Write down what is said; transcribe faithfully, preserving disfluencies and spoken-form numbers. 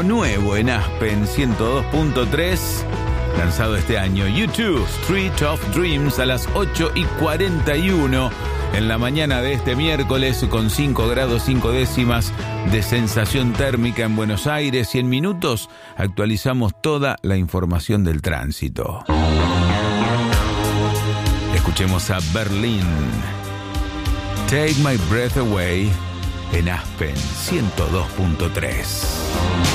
Nuevo en Aspen ciento dos punto tres, lanzado este año, U dos, Street of Dreams, a las ocho y cuarenta y uno en la mañana de este miércoles, con cinco grados cinco décimas de sensación térmica en Buenos Aires, y en minutos actualizamos toda la información del tránsito. Escuchemos a Berlín, Take My Breath Away, en Aspen ciento dos punto tres.